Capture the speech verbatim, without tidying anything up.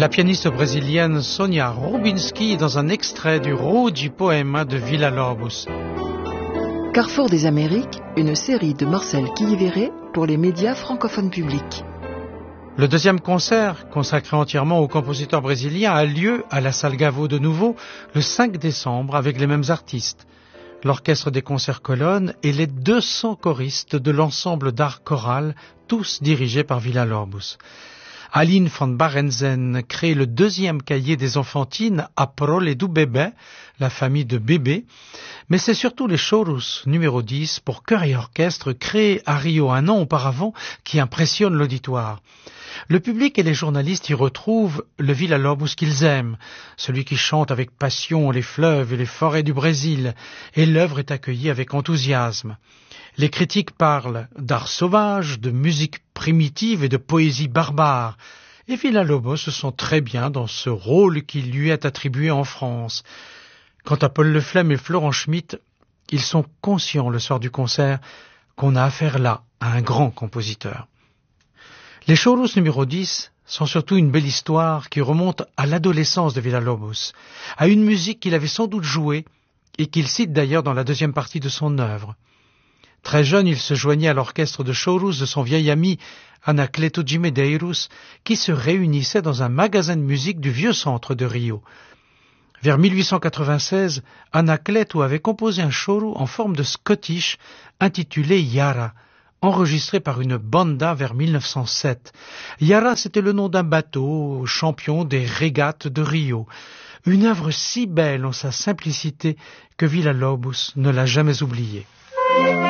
La pianiste brésilienne Sonia Rubinski dans un extrait du Rude Poema de Villa-Lobos. Carrefour des Amériques, une série de Marcel Quilliveré pour les médias francophones publics. Le deuxième concert, consacré entièrement au compositeur brésilien, a lieu à la salle Gaveau de nouveau le cinq décembre avec les mêmes artistes. L'orchestre des concerts colonnes et les deux cents choristes de l'ensemble d'art choral, tous dirigés par Villa-Lobos. Aline van Barenzen crée le deuxième cahier des enfantines à Prole do Bebê, la famille de bébés, mais c'est surtout les Chorus numéro dix pour chœur et orchestre créés à Rio un an auparavant qui impressionnent l'auditoire. Le public et les journalistes y retrouvent le Villa-Lobos qu'ils aiment, celui qui chante avec passion les fleuves et les forêts du Brésil, et l'œuvre est accueillie avec enthousiasme. Les critiques parlent d'art sauvage, de musique primitive et de poésie barbare, et Villa-Lobos se sent très bien dans ce rôle qui lui est attribué en France. Quant à Paul Leflemme et Florent Schmitt, ils sont conscients le soir du concert qu'on a affaire là à un grand compositeur. Les Chorus numéro dix sont surtout une belle histoire qui remonte à l'adolescence de Villa-Lobos, à une musique qu'il avait sans doute jouée et qu'il cite d'ailleurs dans la deuxième partie de son œuvre. Très jeune, il se joignait à l'orchestre de Chorus de son vieil ami Anacleto de Medeiros, qui se réunissait dans un magasin de musique du vieux centre de Rio. Vers mille huit cent quatre-vingt-seize, Anacleto avait composé un choro en forme de Scottish intitulé Yara, enregistré par une banda vers mille neuf cent sept. Yara, c'était le nom d'un bateau, champion des régates de Rio. Une œuvre si belle en sa simplicité que Villa-Lobos ne l'a jamais oubliée.